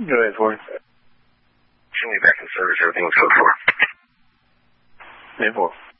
Go ahead, Ford. Show me back in service. Everything looks good for. Hey, Ford.